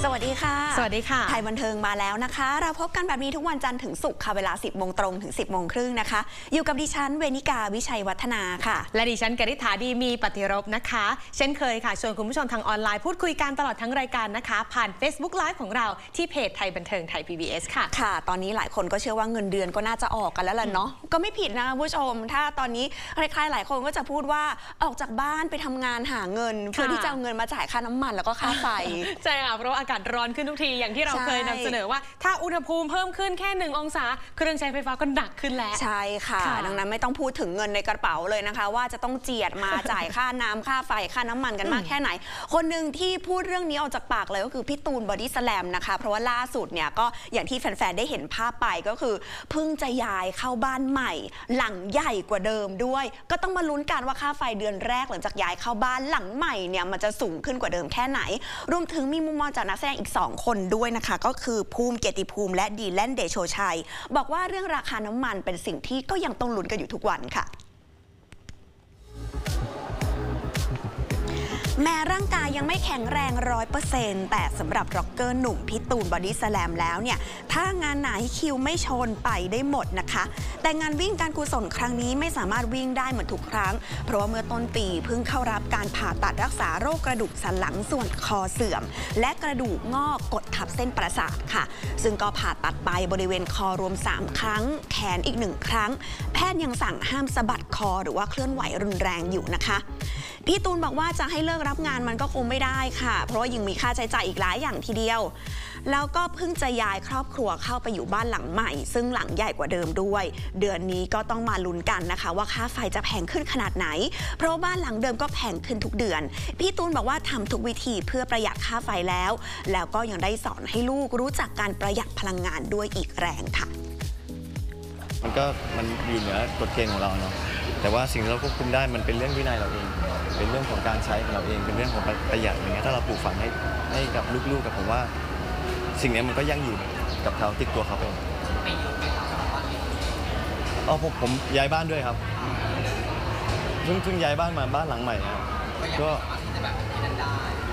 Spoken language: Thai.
สวัสดีค่ะสวัสดีค่ะไทยบันเทิงมาแล้วนะคะเราพบกันแบบนี้ทุกวันจันทร์ถึงศุกร์ค่ะเวลา 10 โมงตรงถึง 10 โมงครึ่งนะคะอยู่กับดิฉันเวนิกาวิชัยวัฒนาค่ะและดิฉันกฤษฐาดีมีปฏิรบนะคะเช่นเคยค่ะชวนคุณผู้ชมทางออนไลน์พูดคุยกันตลอดทั้งรายการนะคะผ่าน Facebook Live ของเราที่เพจไทยบันเทิงไทย PBS ค่ะค่ะตอนนี้หลายคนก็เชื่อว่าเงินเดือนก็น่าจะออกกันแล้วล่ะเนาะก็ไม่ผิดนะผู้ชมถ้าตอนนี้ใครๆหลายคนก็จะพูดว่าออกจากบ้านไปทำงานหาเงินเพื่อที่จะเอาเงินมาจ่ายค่าน้ำมันแล้วก็ค่าไฟใช่ค่ะเพราะอากาศร้อนขึ้นทุกทีอย่างที่เราเคยนำเสนอว่าถ้าอุณหภูมิเพิ่มขึ้นแค่1 องศาเครื่องใช้ไฟฟ้าก็หนักขึ้นแล้วใช่ค่ะดังนั้นไม่ต้องพูดถึงเงินในกระเป๋าเลยนะคะว่าจะต้องเจียดมาจ่ายค่าน้ำค่าไฟค่าน้ำมันกันมากแค่ไหนคนหนึ่งที่พูดเรื่องนี้ออกจากปากเลยก็คือพี่ตูนบอดี้สแลมนะคะเพราะว่าล่าสุดเนี่ยก็อย่างที่แฟนๆได้เห็นภาพไปก็คือเพิ่งจะย้ายเข้าบ้านใหม่หลังใหญ่กว่าเดิมด้วยก็ต้องมาลุ้นกันว่าค่าไฟเดือนแรกหลังจากย้ายเข้าบ้านหลังใหม่เนี่ยมันจะสูงขึ้นกว่าเดิมแค่ไหนรวมถึงมีมุมมองจากนักแสดงอีก2 คนด้วยนะคะก็คือภูมิเกียรติภูมิและดีแลนเดโชชัยบอกว่าเรื่องราคาน้ำมันเป็นสิ่งที่ก็ยังต้องลุ้นกันอยู่ทุกวันค่ะแม้ร่างกายยังไม่แข็งแรง 100% แต่สำหรับร็อกเกอร์หนุ่มพี่ตูนบอดี้สแลมแล้วเนี่ยถ้างานไหนคิวไม่ชนไปได้หมดนะคะแต่งานวิ่งการกุศลครั้งนี้ไม่สามารถวิ่งได้เหมือนทุกครั้งเพราะว่าเมื่อต้นปีเพิ่งเข้ารับการผ่าตัดรักษาโรคกระดูกสันหลังส่วนคอเสื่อมและกระดูกงอกกดทับเส้นประสาทค่ะซึ่งก็ผ่าตัดไปบริเวณคอรวม3 ครั้งแขนอีก1 ครั้งแพทย์ยังสั่งห้ามสะบัดคอหรือว่าเคลื่อนไหวรุนแรงอยู่นะคะพี่ตูนบอกว่าจะให้เลิกรับงานมันก็คงไม่ได้ค่ะเพราะว่ายังมีค่าใช้จ่ายอีกหลายอย่างทีเดียวแล้วก็เพิ่งจะย้ายครอบครัวเข้าไปอยู่บ้านหลังใหม่ซึ่งหลังใหญ่กว่าเดิมด้วยเดือนนี้ก็ต้องมาลุ้นกันนะคะว่าค่าไฟจะแพงขึ้นขนาดไหนเพราะบ้านหลังเดิมก็แพงขึ้นทุกเดือนพี่ตูนบอกว่าทำทุกวิธีเพื่อประหยัดค่าไฟแล้วก็ยังได้สอนให้ลูกรู้จักการประหยัดพลังงานด้วยอีกแรงค่ะมันอยู่เหนือกฎเกณฑ์ของเราเนาะแต่ว่าสิ่งที่เราควบคุมได้มันเป็นเรื่องวินัยเราเองเป็นเรื่องของการใช้ของเราเองเป็นเรื่องของประหยัดอย่างเงี้ยถ้าเราปลูกฝังให้กับลูกๆกับผมว่าสิ่งนี้มันก็ยั่งยืนกับเขาติดตัวเขาไปผมย้ายบ้านด้วยครับเพิ่งย้ายบ้านมาบ้านหลังใหม่ก็